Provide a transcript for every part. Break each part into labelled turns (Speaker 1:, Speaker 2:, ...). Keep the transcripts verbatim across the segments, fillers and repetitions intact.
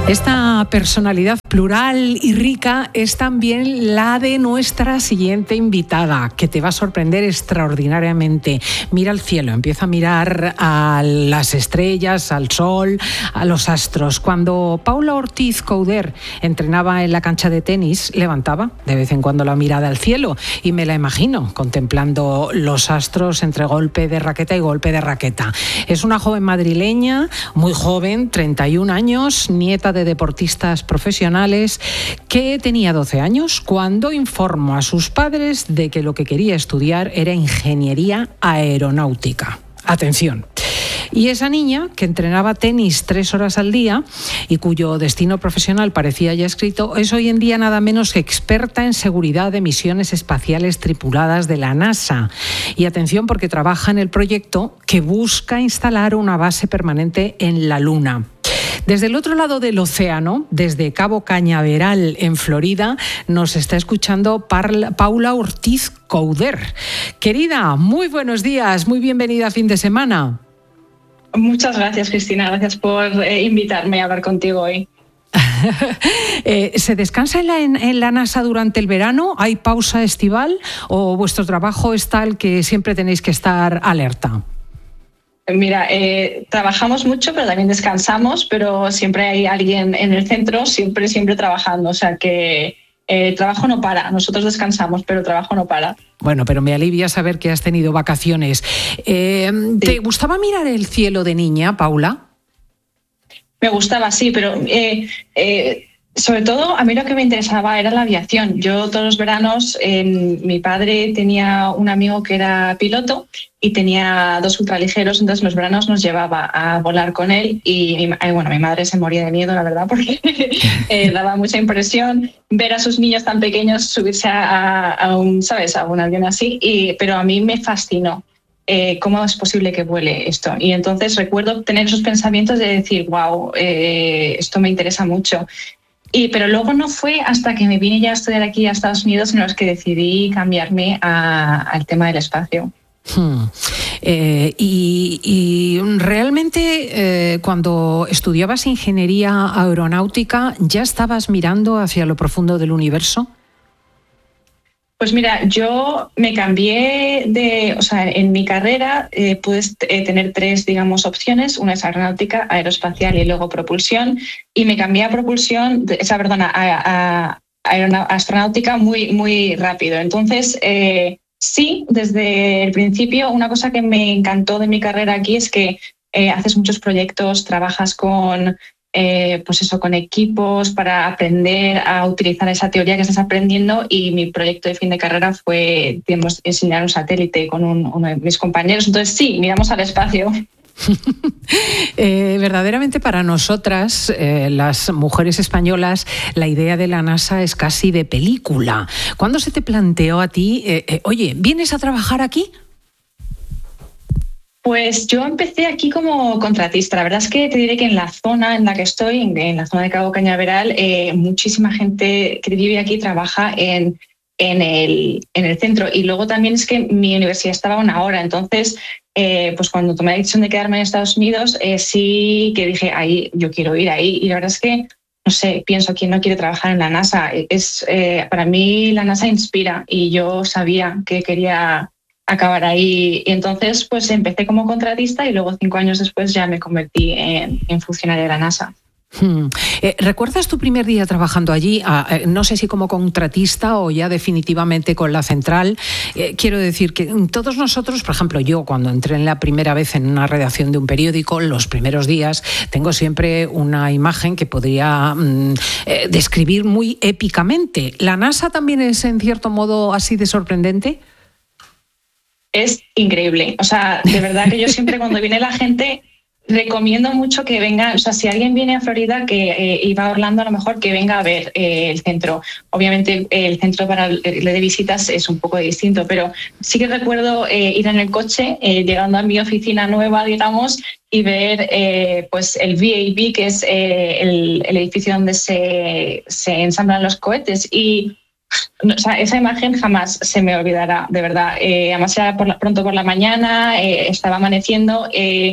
Speaker 1: Esta personalidad plural y rica es también la de nuestra siguiente invitada, que te va a sorprender extraordinariamente. Mira al cielo, empieza a mirar a las estrellas, al sol, a los astros. Cuando Paula Ortiz Couder entrenaba en la cancha de tenis, levantaba de vez en cuando la mirada al cielo y me la imagino contemplando los astros entre golpe de raqueta y golpe de raqueta. Es una joven madrileña, muy joven, treinta y un años, nieta de deportistas profesionales, que tenía doce años cuando informó a sus padres de que lo que quería estudiar era ingeniería aeronáutica. Atención. Y esa niña, que entrenaba tenis tres horas al día y cuyo destino profesional parecía ya escrito, es hoy en día nada menos que experta en seguridad de misiones espaciales tripuladas de la NASA. Y atención, porque trabaja en el proyecto que busca instalar una base permanente en la Luna. Desde el otro lado del océano, desde Cabo Cañaveral, en Florida, nos está escuchando Paula Ortiz Couder. Querida, muy buenos días, muy bienvenida a Fin de Semana.
Speaker 2: Muchas gracias, Cristina. Gracias por eh, invitarme a hablar contigo hoy.
Speaker 1: eh, ¿Se descansa en la, en, en la NASA durante el verano? ¿Hay pausa estival o vuestro trabajo es tal que siempre tenéis que estar alerta?
Speaker 2: Mira, eh, trabajamos mucho, pero también descansamos, pero siempre hay alguien en el centro, siempre, siempre trabajando. O sea que el eh, trabajo no para. Nosotros descansamos, pero el trabajo no para.
Speaker 1: Bueno, pero me alivia saber que has tenido vacaciones. Eh, sí. ¿Te gustaba mirar el cielo de niña, Paula?
Speaker 2: Me gustaba, sí, pero eh, eh, sobre todo a mí lo que me interesaba era la aviación. Yo todos los veranos, eh, mi padre tenía un amigo que era piloto y tenía dos ultraligeros, entonces los veranos nos llevaba a volar con él y bueno, mi madre se moría de miedo, la verdad, porque eh, daba mucha impresión ver a sus niños tan pequeños subirse a, a un, ¿sabes?, a un avión así, y, pero a mí me fascinó. Eh, ¿Cómo es posible que vuele esto? Y entonces recuerdo tener esos pensamientos de decir, wow, eh, esto me interesa mucho. Y, pero luego no fue hasta que me vine ya a estudiar aquí a Estados Unidos en los que decidí cambiarme a, al tema del espacio.
Speaker 1: Hmm. Eh, y, y realmente eh, cuando estudiabas ingeniería aeronáutica, ¿ya estabas mirando hacia lo profundo del universo?
Speaker 2: Pues mira, yo me cambié de, o sea, en mi carrera eh, puedes eh, tener tres, digamos, opciones. Una es aeronáutica, aeroespacial y luego propulsión. Y me cambié a propulsión, o sea, perdona, a, a, a astronáutica muy, muy rápido. Entonces, eh, sí, desde el principio, una cosa que me encantó de mi carrera aquí es que eh, haces muchos proyectos, trabajas con... Eh, pues eso, con equipos para aprender a utilizar esa teoría que estás aprendiendo, y mi proyecto de fin de carrera fue, digamos, enseñar un satélite con un, uno de mis compañeros. Entonces sí, miramos al espacio.
Speaker 1: eh, verdaderamente para nosotras, eh, las mujeres españolas, la idea de la NASA es casi de película. ¿Cuándo se te planteó a ti, eh, eh, oye, ¿vienes a trabajar aquí?
Speaker 2: Pues yo empecé aquí como contratista. La verdad es que te diré que en la zona en la que estoy, en la zona de Cabo Cañaveral, eh, muchísima gente que vive aquí trabaja en, en, el, en el centro. Y luego también es que mi universidad estaba a una hora. Entonces, eh, pues cuando tomé la decisión de quedarme en Estados Unidos, eh, sí que dije, ahí, yo quiero ir ahí. Y la verdad es que, no sé, pienso, ¿quién no quiere trabajar en la NASA? Es, eh, para mí la NASA inspira y yo sabía que quería acabar ahí. Y entonces pues empecé como contratista y luego cinco años después ya me convertí en, en funcionaria de la NASA.
Speaker 1: Hmm. Eh, ¿Recuerdas tu primer día trabajando allí? Ah, eh, no sé si como contratista o ya definitivamente con la central. Eh, quiero decir que todos nosotros, por ejemplo, yo cuando entré la primera vez en una redacción de un periódico, los primeros días, tengo siempre una imagen que podría mm, eh, describir muy épicamente. ¿La NASA también es en cierto modo así de sorprendente?
Speaker 2: Es increíble. O sea, de verdad que yo siempre cuando viene la gente recomiendo mucho que venga, o sea, si alguien viene a Florida que eh, y va a Orlando, a lo mejor que venga a ver eh, el centro. Obviamente eh, el centro para el de visitas es un poco distinto, pero sí que recuerdo eh, ir en el coche, eh, llegando a mi oficina nueva, digamos, y ver eh, pues el V A B, que es eh, el, el edificio donde se, se ensamblan los cohetes. Y o sea, esa imagen jamás se me olvidará, de verdad. Eh, además era por la, pronto por la mañana, eh, estaba amaneciendo. Eh,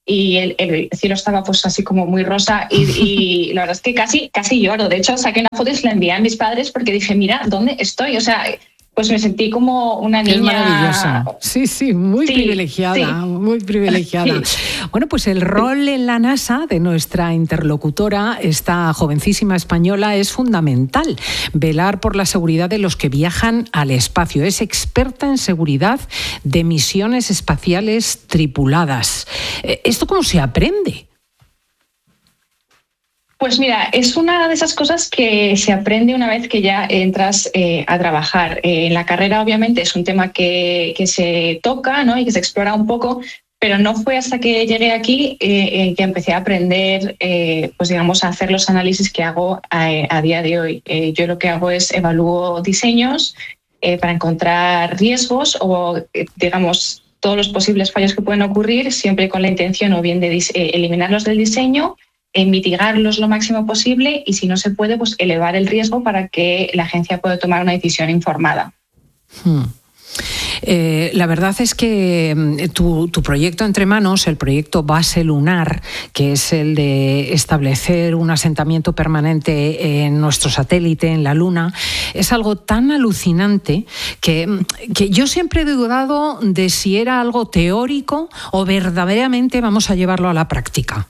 Speaker 2: y el, el cielo estaba pues así como muy rosa y, y la verdad es que casi, casi lloro. De hecho, saqué una foto y se la envié a mis padres porque dije, mira, ¿dónde estoy? O sea, pues me sentí como una niña...
Speaker 1: Es maravillosa. Sí, sí, muy sí, privilegiada, sí. muy privilegiada. Sí. Bueno, pues el rol en la NASA de nuestra interlocutora, esta jovencísima española, es fundamental. Velar por la seguridad de los que viajan al espacio. Es experta en seguridad de misiones espaciales tripuladas. ¿Esto cómo se aprende?
Speaker 2: Pues mira, es una de esas cosas que se aprende una vez que ya entras eh, a trabajar. Eh, en la carrera, obviamente, es un tema que, que se toca, ¿no? Y que se explora un poco, pero no fue hasta que llegué aquí eh, que empecé a aprender, eh, pues digamos, a hacer los análisis que hago a, a día de hoy. Eh, yo lo que hago es evalúo diseños eh, para encontrar riesgos o, eh, digamos, todos los posibles fallos que pueden ocurrir, siempre con la intención o bien de eh, eliminarlos del diseño, en mitigarlos lo máximo posible y si no se puede, pues elevar el riesgo para que la agencia pueda tomar una decisión informada.
Speaker 1: Hmm. Eh, la verdad es que tu, tu proyecto entre manos, el proyecto Base Lunar, que es el de establecer un asentamiento permanente en nuestro satélite, en la Luna, es algo tan alucinante que, que yo siempre he dudado de si era algo teórico o verdaderamente vamos a llevarlo a la práctica.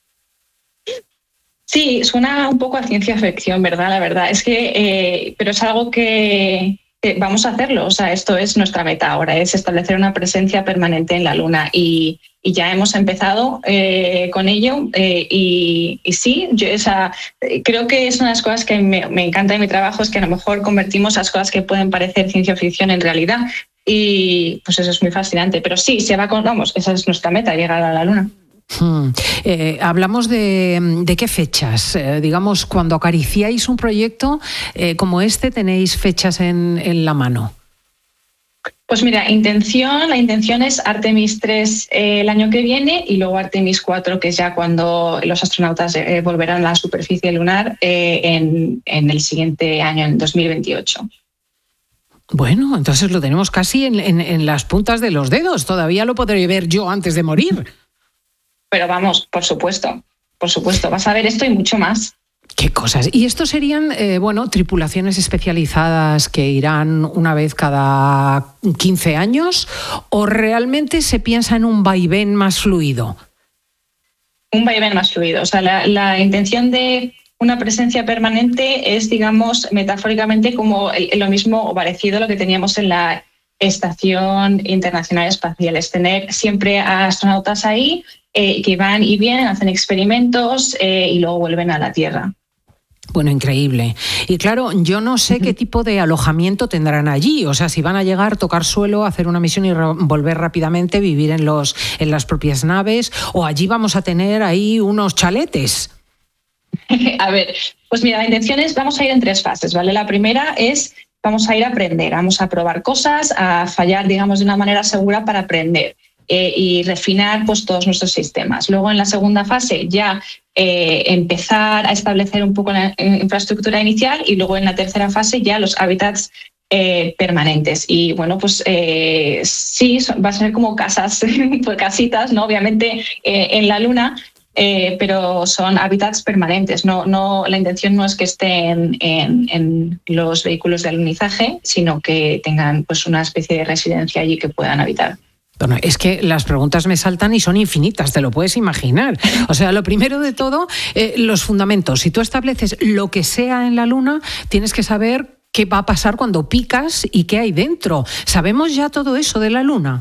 Speaker 2: Sí, suena un poco a ciencia ficción, ¿verdad? La verdad es que, eh, pero es algo que, que vamos a hacerlo. O sea, esto es nuestra meta ahora, es establecer una presencia permanente en la Luna y, y ya hemos empezado eh, con ello. Eh, y, y sí, yo esa, creo que es una de las cosas que me, me encanta de mi trabajo, es que a lo mejor convertimos las cosas que pueden parecer ciencia ficción en realidad. Y pues eso es muy fascinante. Pero sí, se va con, vamos, esa es nuestra meta, llegar a la Luna.
Speaker 1: Hmm. Eh, hablamos de, de qué fechas. Eh, digamos, cuando acariciáis un proyecto eh, como este, ¿tenéis fechas en, en la mano?
Speaker 2: Pues mira, intención, la intención es Artemis tres eh, el año que viene y luego Artemis cuatro, que es ya cuando los astronautas eh, volverán a la superficie lunar eh, en, en el siguiente año, en dos mil veintiocho.
Speaker 1: Bueno, entonces lo tenemos casi en, en, en las puntas de los dedos. Todavía lo podré ver yo antes de morir.
Speaker 2: Pero vamos, por supuesto, por supuesto, vas a ver esto y mucho más.
Speaker 1: ¿Qué cosas? ¿Y estos serían, eh, bueno, tripulaciones especializadas que irán una vez cada quince años o realmente se piensa en un vaivén más fluido?
Speaker 2: Un vaivén más fluido. O sea, la, la intención de una presencia permanente es, digamos, metafóricamente como el, lo mismo o parecido a lo que teníamos en la Estación Internacional Espacial, es tener siempre a astronautas ahí eh, que van y vienen, hacen experimentos eh, y luego vuelven a la Tierra.
Speaker 1: Bueno, increíble. Y claro, yo no sé qué tipo de alojamiento tendrán allí. O sea, si van a llegar, tocar suelo, hacer una misión y re- volver rápidamente, vivir en, los, en las propias naves, o allí vamos a tener ahí unos chaletes.
Speaker 2: A ver, pues mira, la intención es, vamos a ir en tres fases, ¿vale? La primera es, vamos a ir a aprender, vamos a probar cosas, a fallar, digamos, de una manera segura para aprender. Eh, y refinar pues, todos nuestros sistemas. Luego, en la segunda fase, ya eh, empezar a establecer un poco la infraestructura inicial y luego en la tercera fase ya los hábitats eh, permanentes. Y bueno, pues eh, sí, va a ser como casas, pues, casitas, ¿no? Obviamente eh, en la Luna, eh, pero son hábitats permanentes. No, no, la intención no es que estén en, en los vehículos de alunizaje, sino que tengan pues, una especie de residencia allí que puedan habitar.
Speaker 1: Bueno, es que las preguntas me saltan y son infinitas, te lo puedes imaginar. O sea, lo primero de todo, eh, los fundamentos. Si tú estableces lo que sea en la Luna, tienes que saber qué va a pasar cuando picas y qué hay dentro. ¿Sabemos ya todo eso de la Luna?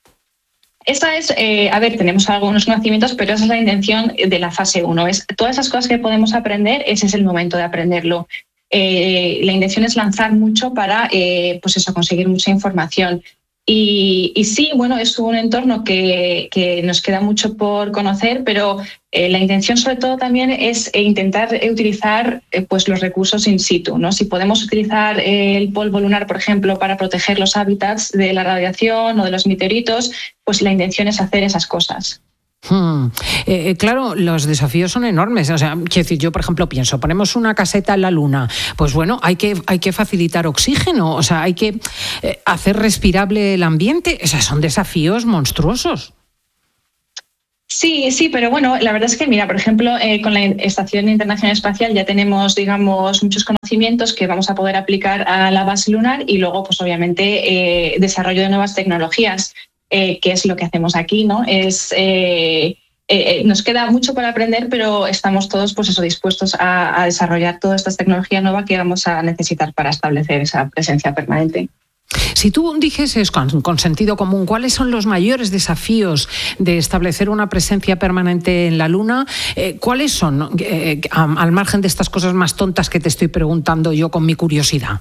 Speaker 2: Esa es, eh, a ver, tenemos algunos conocimientos, pero esa es la intención de la fase uno. Es, todas esas cosas que podemos aprender, ese es el momento de aprenderlo. Eh, la intención es lanzar mucho para, eh, pues eso, conseguir mucha información. Y, y sí, bueno, es un entorno que, que nos queda mucho por conocer, pero eh, la intención sobre todo también es intentar utilizar eh, pues los recursos in situ, ¿no? Si podemos utilizar eh, el polvo lunar, por ejemplo, para proteger los hábitats de la radiación o de los meteoritos, pues la intención es hacer esas cosas.
Speaker 1: Hmm. Eh, claro, los desafíos son enormes. O sea, quiero decir, yo por ejemplo pienso, ponemos una caseta en la Luna, pues bueno, hay que, hay que facilitar oxígeno, o sea, hay que eh, hacer respirable el ambiente. O sea, son desafíos monstruosos.
Speaker 2: Sí, sí, pero bueno, la verdad es que, mira, por ejemplo, eh, con la Estación Internacional Espacial ya tenemos, digamos, muchos conocimientos que vamos a poder aplicar a la base lunar y luego, pues obviamente, eh, desarrollo de nuevas tecnologías, eh, que es lo que hacemos aquí, ¿no? Es, eh, eh, nos queda mucho para aprender, pero estamos todos, pues eso, dispuestos a, a desarrollar toda esta tecnología nueva que vamos a necesitar para establecer esa presencia permanente.
Speaker 1: Si tú dijeses con, con sentido común cuáles son los mayores desafíos de establecer una presencia permanente en la Luna, eh, ¿cuáles son, eh, al margen de estas cosas más tontas que te estoy preguntando yo con mi curiosidad?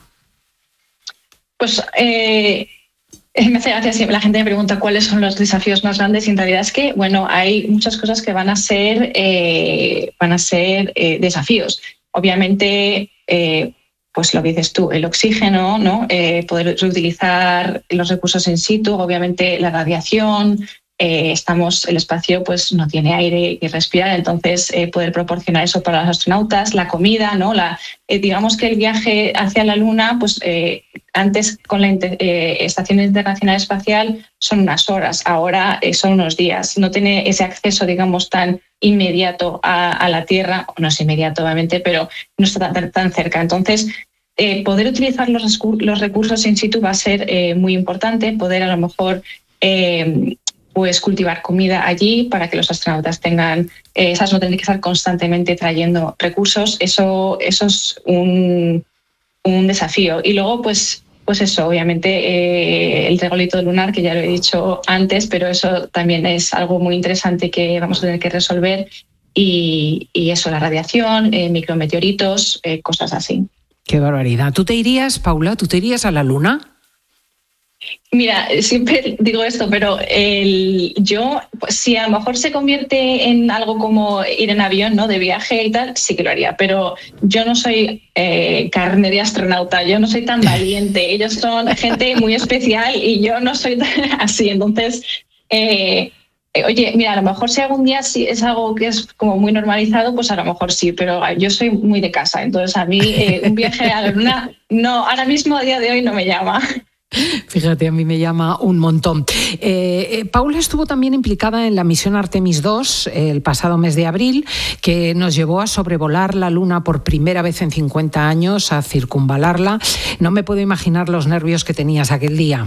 Speaker 2: Pues eh, me hace gracia siempre la gente me pregunta cuáles son los desafíos más grandes y en realidad es que, bueno, hay muchas cosas que van a ser, eh, van a ser eh, desafíos. Obviamente, eh, pues lo que dices tú, el oxígeno, ¿no? Eh, poder reutilizar los recursos in situ, obviamente la radiación, eh, estamos, el espacio pues no tiene aire que respirar, entonces eh, poder proporcionar eso para los astronautas, la comida, ¿no? La, eh, digamos que el viaje hacia la Luna, pues eh, antes con la eh, Estación Internacional Espacial son unas horas, ahora eh, son unos días, no tiene ese acceso, digamos, tan inmediato a, a la Tierra, no es inmediato obviamente, pero no está tan, tan cerca. Entonces, eh, poder utilizar los, los recursos in situ va a ser eh, muy importante, poder a lo mejor eh, pues cultivar comida allí para que los astronautas tengan, eh, esas no tienen que estar constantemente trayendo recursos, eso, eso es un, un desafío. Y luego, pues, pues eso, obviamente eh, el regolito lunar, que ya lo he dicho antes, pero eso también es algo muy interesante que vamos a tener que resolver y, y eso, la radiación, eh, micrometeoritos, eh, cosas así.
Speaker 1: Qué barbaridad. ¿Tú te irías, Paula, tú te irías a la Luna?
Speaker 2: Mira, siempre digo esto, pero el, yo, pues, si a lo mejor se convierte en algo como ir en avión, ¿no? De viaje y tal, sí que lo haría. Pero yo no soy eh, carne de astronauta, yo no soy tan valiente. Ellos son gente muy especial y yo no soy así. Entonces, eh, eh, oye, mira, a lo mejor si algún día sí es algo que es como muy normalizado, pues a lo mejor sí, pero yo soy muy de casa. Entonces, a mí eh, un viaje a la Luna, no, ahora mismo, a día de hoy, no me llama.
Speaker 1: Fíjate, a mí me llama un montón. Eh, eh, Paula estuvo también implicada en la misión Artemis dos eh, el pasado mes de abril, que nos llevó a sobrevolar la Luna por primera vez en cincuenta años, a circunvalarla. No me puedo imaginar los nervios que tenías aquel día.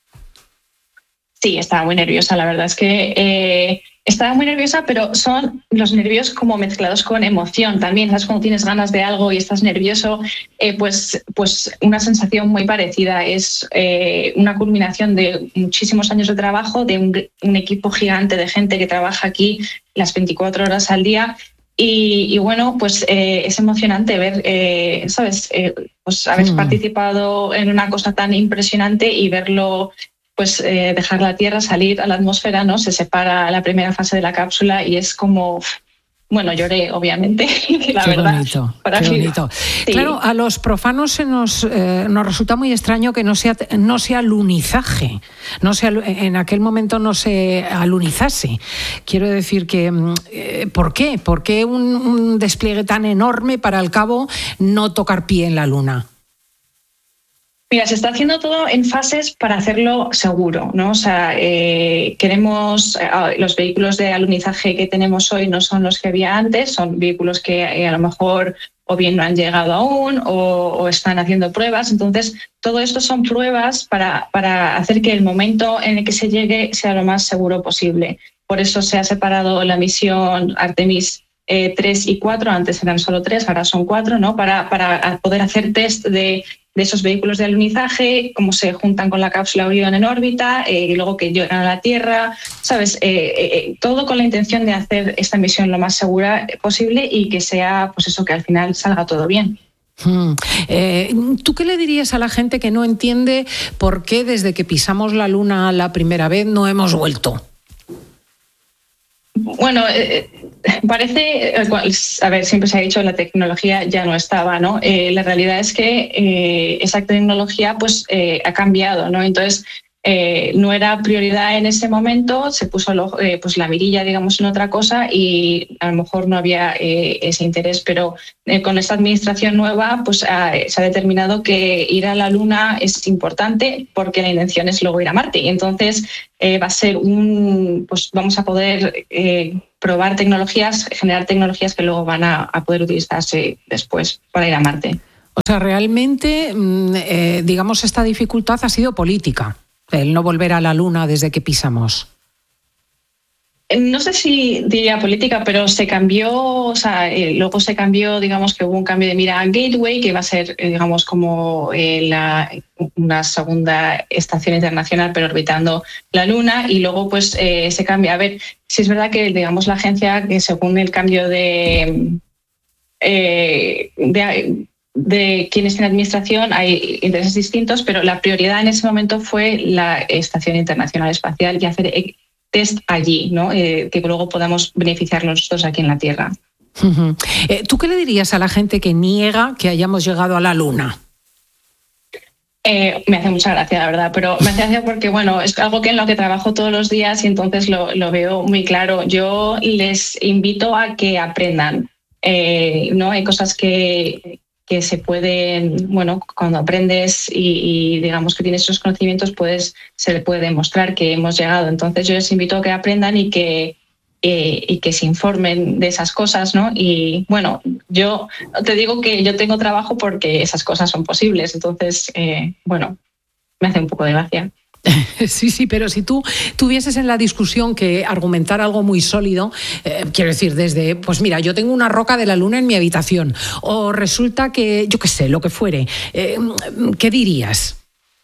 Speaker 2: Sí, estaba muy nerviosa, la verdad es que eh, estaba muy nerviosa, pero son los nervios como mezclados con emoción también, ¿sabes? Cuando tienes ganas de algo y estás nervioso, eh, pues, pues una sensación muy parecida. Es eh, una culminación de muchísimos años de trabajo, de un, un equipo gigante de gente que trabaja aquí las veinticuatro horas al día. Y, y bueno, pues eh, es emocionante ver, eh, ¿sabes? Eh, pues haber mm. participado en una cosa tan impresionante y verlo, pues eh, dejar la Tierra, salir a la atmósfera, ¿no? Se separa la primera fase de la cápsula y es como, bueno, lloré, obviamente, la
Speaker 1: qué
Speaker 2: verdad.
Speaker 1: Bonito, qué bonito. Sí. Claro, a los profanos se nos, eh, nos resulta muy extraño que no sea, no sea alunizaje, no sea, en aquel momento no se alunizase. Quiero decir que, eh, ¿por qué? ¿Por qué un, un despliegue tan enorme para al cabo no tocar pie en la Luna?
Speaker 2: Mira, se está haciendo todo en fases para hacerlo seguro, ¿no? O sea, eh, queremos eh, los vehículos de alunizaje que tenemos hoy no son los que había antes, son vehículos que eh, a lo mejor o bien no han llegado aún o, o están haciendo pruebas. Entonces, todo esto son pruebas para, para hacer que el momento en el que se llegue sea lo más seguro posible. Por eso se ha separado la misión Artemis eh, tres y cuatro, antes eran solo tres, ahora son cuatro, ¿no? Para, para poder hacer test de de esos vehículos de alunizaje, cómo se juntan con la cápsula Orión en órbita, eh, y luego que llegan a la Tierra, ¿sabes? Eh, eh, todo con la intención de hacer esta misión lo más segura posible y que sea, pues eso, que al final salga todo bien.
Speaker 1: Hmm. Eh, ¿Tú qué le dirías a la gente que no entiende por qué desde que pisamos la Luna la primera vez no hemos vuelto?
Speaker 2: Bueno, eh, parece, a ver, siempre se ha dicho que la tecnología ya no estaba, ¿no? Eh, la realidad es que eh, esa tecnología pues eh, ha cambiado, ¿no? Entonces, eh, no era prioridad en ese momento, se puso lo, eh, pues la mirilla, digamos, en otra cosa y a lo mejor no había eh, ese interés, pero eh, con esta administración nueva pues eh, se ha determinado que ir a la Luna es importante porque la intención es luego ir a Marte y entonces eh, va a ser un, pues vamos a poder eh, probar tecnologías, generar tecnologías que luego van a, a poder utilizarse después para ir a Marte.
Speaker 1: O sea, realmente, eh, digamos, esta dificultad ha sido política. El no volver a la Luna desde que pisamos.
Speaker 2: No sé si diría política, pero se cambió, o sea, eh, luego se cambió, digamos que hubo un cambio de mira a Gateway, que va a ser, eh, digamos, como eh, la, una segunda estación internacional, pero orbitando la Luna, y luego pues eh, se cambia. A ver, si es verdad que, digamos, la agencia, que según el cambio de... Eh, de de quien está en administración hay intereses distintos, pero la prioridad en ese momento fue la Estación Internacional Espacial y hacer test allí, ¿no? Eh, que luego podamos beneficiarnos nosotros aquí en la Tierra.
Speaker 1: Uh-huh. Eh, ¿Tú qué le dirías a la gente que niega que hayamos llegado a la Luna?
Speaker 2: Eh, me hace mucha gracia, la verdad, pero me hace gracia porque, bueno, es algo que en lo que trabajo todos los días y entonces lo, lo veo muy claro. Yo les invito a que aprendan, eh, ¿no? Hay cosas que... que se pueden, bueno, cuando aprendes y, y digamos que tienes esos conocimientos, pues se le puede demostrar que hemos llegado. Entonces yo les invito a que aprendan y que, eh, y que se informen de esas cosas, ¿no? Y bueno, yo te digo que yo tengo trabajo porque esas cosas son posibles. Entonces, eh, bueno, me hace un poco de gracia.
Speaker 1: Sí, sí, pero si tú tuvieses en la discusión que argumentar algo muy sólido, eh, quiero decir, desde, pues mira, yo tengo una roca de la Luna en mi habitación, o resulta que, yo qué sé, lo que fuere, eh, ¿qué dirías?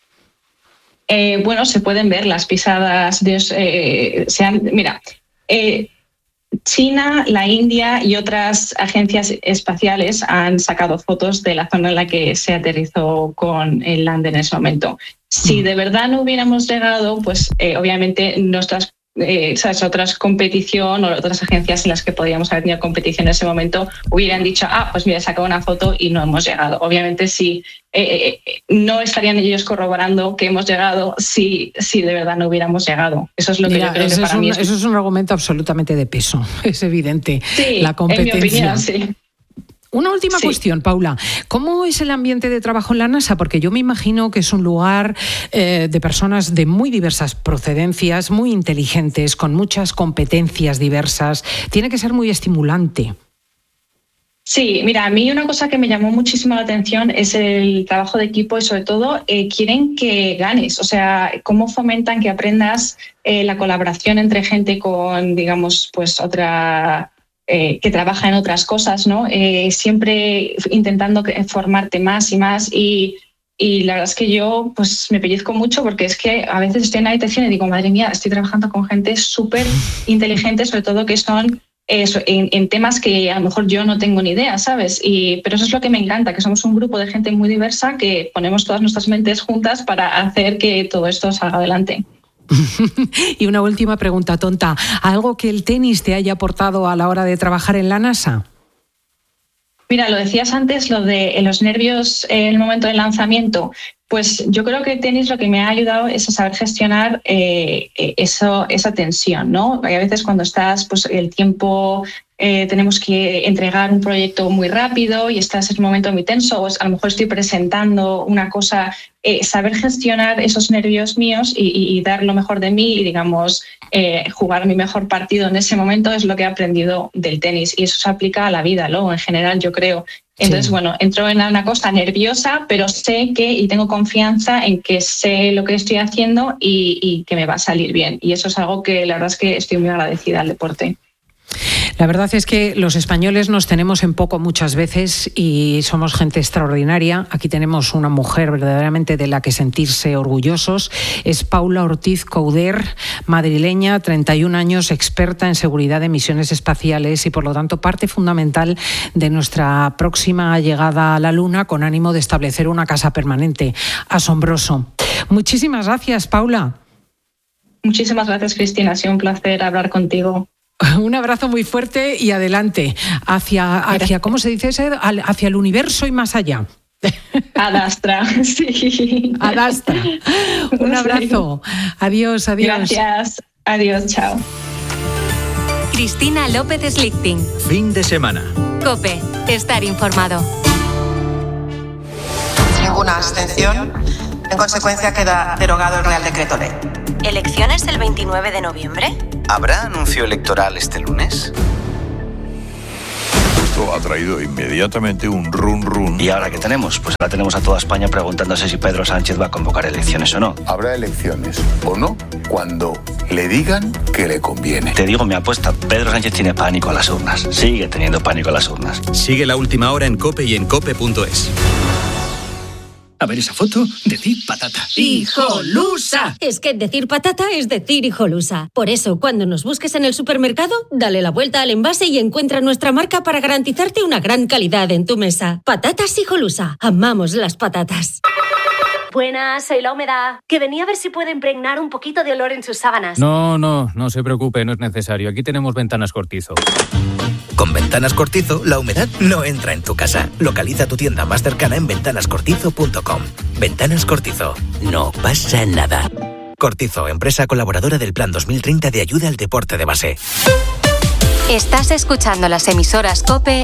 Speaker 2: Eh, bueno, se pueden ver las pisadas, de, eh, se han, mira, eh, China, la India y otras agencias espaciales han sacado fotos de la zona en la que se aterrizó con el lander en ese momento. Si de verdad no hubiéramos llegado, pues eh, obviamente nuestras eh, ¿sabes? otras competición o otras agencias en las que podríamos haber tenido competición en ese momento hubieran dicho, ah, pues mira, he sacado una foto y no hemos llegado. Obviamente sí, eh, eh, no estarían ellos corroborando que hemos llegado si, si de verdad no hubiéramos llegado. Eso es lo que mira, yo creo que para
Speaker 1: es
Speaker 2: mí
Speaker 1: un,
Speaker 2: es...
Speaker 1: Eso es un argumento absolutamente de peso, es evidente.
Speaker 2: Sí,
Speaker 1: la competencia.
Speaker 2: En mi opinión, sí.
Speaker 1: Una última sí. cuestión, Paula. ¿Cómo es el ambiente de trabajo en la NASA? Porque yo me imagino que es un lugar eh, de personas de muy diversas procedencias, muy inteligentes, con muchas competencias diversas. Tiene que ser muy estimulante.
Speaker 2: Sí, mira, a mí una cosa que me llamó muchísimo la atención es el trabajo de equipo y sobre todo eh, quieren que ganes, o sea, cómo fomentan que aprendas eh, la colaboración entre gente con, digamos, pues otra... Eh, que trabaja en otras cosas, ¿no? Eh, siempre intentando formarte más y más y, y la verdad es que yo pues me pellizco mucho porque es que a veces estoy en la habitación y digo, madre mía, estoy trabajando con gente súper inteligente, sobre todo que son eh, en, en temas que a lo mejor yo no tengo ni idea, ¿sabes? Y, pero eso es lo que me encanta, que somos un grupo de gente muy diversa que ponemos todas nuestras mentes juntas para hacer que todo esto salga adelante.
Speaker 1: Y una última pregunta tonta. ¿Algo que el tenis te haya aportado a la hora de trabajar en la NASA?
Speaker 2: Mira, lo decías antes, lo de los nervios en el momento del lanzamiento. Pues yo creo que el tenis lo que me ha ayudado es a saber gestionar eh, eso, esa tensión, ¿no? Hay a veces cuando estás, pues el tiempo, eh, tenemos que entregar un proyecto muy rápido y estás en un momento muy tenso, o a lo mejor estoy presentando una cosa, eh, saber gestionar esos nervios míos y, y, y dar lo mejor de mí y, digamos, eh, jugar mi mejor partido en ese momento es lo que he aprendido del tenis y eso se aplica a la vida, luego en general, yo creo. Entonces, sí. bueno, entro en una cosa nerviosa, pero sé que y tengo confianza en que sé lo que estoy haciendo y, y que me va a salir bien. Y eso es algo que la verdad es que estoy muy agradecida al deporte.
Speaker 1: La verdad es que los españoles nos tenemos en poco muchas veces y somos gente extraordinaria. Aquí tenemos una mujer verdaderamente de la que sentirse orgullosos. Es Paula Ortiz Couder, madrileña, treinta y un años, experta en seguridad de misiones espaciales y por lo tanto parte fundamental de nuestra próxima llegada a la Luna con ánimo de establecer una casa permanente. Asombroso. Muchísimas gracias, Paula.
Speaker 2: Muchísimas gracias, Cristina. Ha sido un placer hablar contigo.
Speaker 1: Un abrazo muy fuerte y adelante, hacia, hacia ¿cómo se dice ese? Hacia el universo y más allá.
Speaker 2: Adastra, sí.
Speaker 1: Adastra. Un abrazo. Adiós, adiós.
Speaker 2: Gracias. Adiós, chao.
Speaker 3: Cristina López Slichting.
Speaker 4: Fin de semana.
Speaker 3: COPE. Estar informado.
Speaker 5: Ninguna abstención. En consecuencia, queda derogado el Real Decreto Ley.
Speaker 3: ¿Elecciones el veintinueve de noviembre?
Speaker 6: ¿Habrá anuncio electoral este lunes?
Speaker 7: Esto ha traído inmediatamente un run run.
Speaker 6: ¿Y ahora qué tenemos? Pues ahora tenemos a toda España preguntándose si Pedro Sánchez va a convocar elecciones o no.
Speaker 7: Habrá elecciones o no cuando le digan que le conviene.
Speaker 6: Te digo mi apuesta, Pedro Sánchez tiene pánico a las urnas. Sigue teniendo pánico a las urnas.
Speaker 4: Sigue La Última Hora en COPE y en cope punto es. A ver esa foto, decir patata.
Speaker 8: ¡Hijolusa! Es que decir patata es decir hijolusa. Por eso, cuando nos busques en el supermercado, dale la vuelta al envase y encuentra nuestra marca para garantizarte una gran calidad en tu mesa. Patatas Hijolusa. Amamos las patatas.
Speaker 9: Buenas, soy La Humedad. Que venía a ver si puede impregnar un poquito de olor en sus sábanas.
Speaker 10: No, no, no se preocupe, no es necesario. Aquí tenemos Ventanas Cortizo.
Speaker 11: Con Ventanas Cortizo, la humedad no entra en tu casa. Localiza tu tienda más cercana en ventanas cortizo punto com. Ventanas Cortizo. No pasa nada. Cortizo, empresa colaboradora del Plan dos mil treinta de ayuda al deporte de base.
Speaker 3: Estás escuchando las emisoras COPE